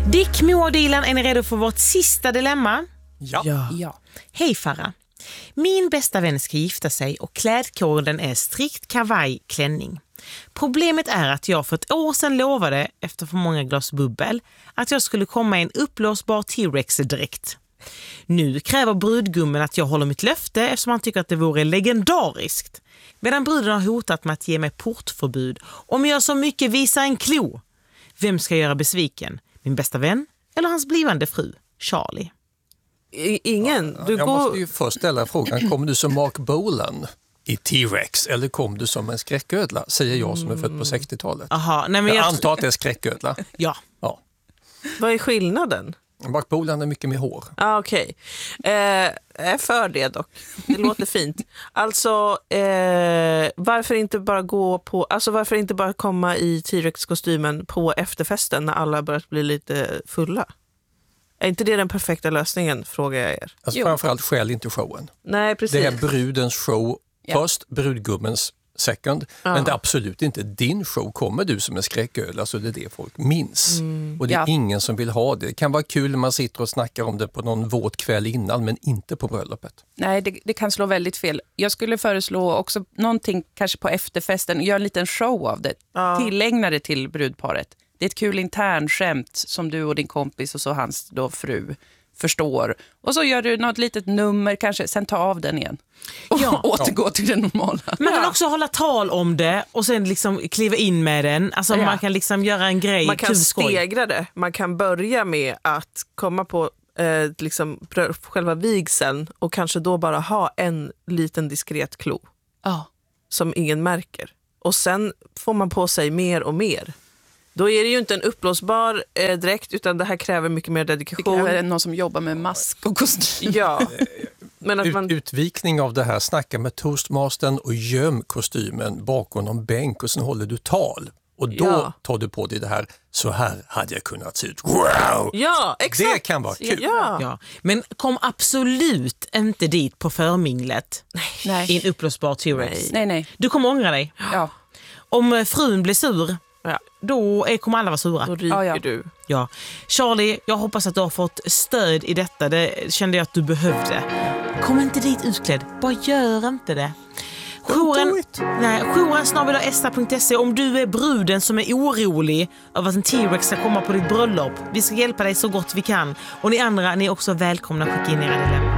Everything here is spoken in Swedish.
Dick, Moa och Dilan, är ni redo för vårt sista dilemma? Ja. Hej Farah. Min bästa vän ska gifta sig och klädkoden är strikt kavaj-klänning. Problemet är att jag för ett år sedan lovade, efter för många glas bubbel, att jag skulle komma i en upplåsbar T-Rex-dräkt. Nu kräver brudgummen att jag håller mitt löfte eftersom han tycker att det vore legendariskt. Medan bruden har hotat med att ge mig portförbud om jag så mycket visar en klo. Vem ska göra besviken? Min bästa vän eller hans blivande fru, Charlie? Ingen. Jag måste ju först ställa frågan, kommer du som Mark Bolan i T-Rex eller kom du som en skräcködla? Säger jag som är född på 60-talet. Aha, nej, men jag antar att det är skräcködla. Ja. Vad är skillnaden? Mark Bolan är mycket med hår. Okej. Jag är för det dock. Det låter fint. Alltså, varför inte bara komma i T-Rex-kostymen på efterfesten när alla börjat bli lite fulla? Är inte det den perfekta lösningen, frågar jag er? Alltså framförallt skäl inte showen. Nej, precis. Det är brudens show först, brudgummens second. Men det är absolut inte din show. Kommer du som en skräcködla så det är det folk minns. Och det är ingen som vill ha det. Det kan vara kul när man sitter och snackar om det på någon våt kväll innan, men inte på bröllopet. Nej, det kan slå väldigt fel. Jag skulle föreslå också någonting kanske på efterfesten. Gör en liten show av det. Tillägna det till brudparet. Det är ett kul internskämt som du och din kompis och så hans då fru förstår. Och så gör du något litet nummer kanske, sen ta av den igen. Och återgå till det normala. Man kan också hålla tal om det och sen liksom kliva in med den. Alltså man kan liksom göra en grej. Man kan stegra det. Man kan börja med att komma på liksom själva vigseln och kanske då bara ha en liten diskret klo. Som ingen märker. Och sen får man på sig mer och mer. Då är det ju inte en upplåsbar dräkt utan det här kräver mycket mer dedikation. Det kräver någon som jobbar med mask och kostym. Ja. Men att Utvikning av det här, snacka med toastmastern och göm kostymen bakom någon bänk och sen håller du tal. Och då tar du på dig det här, så här hade jag kunnat se ut. Wow! Ja, exakt. Det kan vara kul. Ja. Men kom absolut inte dit på förminglet. Nej. I en upplösbar T-Rex. Nej. Du kommer ångra dig. Ja. Om frun blir sur, då kommer alla vara sura. Då ryker du. Ja. Charlie, jag hoppas att du har fått stöd i detta. Det kände jag att du behövde. Kom inte dit utklädd. Bara gör inte det. Jouren@esta.se om du är bruden som är orolig över att en T-Rex ska komma på ditt bröllop. Vi ska hjälpa dig så gott vi kan. Och ni andra, ni är också välkomna att skicka in era dilemma.